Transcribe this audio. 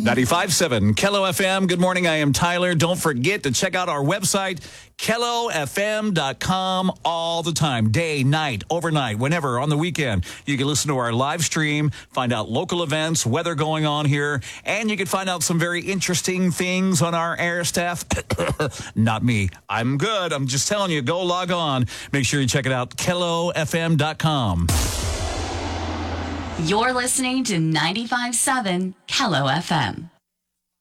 95.7 Kello FM. Good morning. I am Tyler. Don't forget to check out our website, KelloFM.com, all the time, day, night, overnight, whenever, on the weekend. You can listen to our live stream, find out local events, weather going on here, and you can find out some very interesting things on our air staff. Not me. I'm good. I'm just telling you, go log on. Make sure you check it out, KelloFM.com. You're listening to 95.7 Kello FM.